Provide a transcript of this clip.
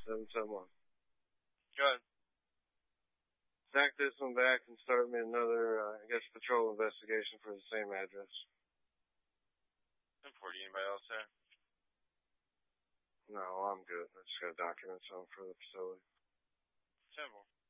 771. Go ahead. Knock this one back and start me another, patrol investigation for the same address. 1040. Anybody else there? No, I'm good. I just got documents on for the facility. 10-4.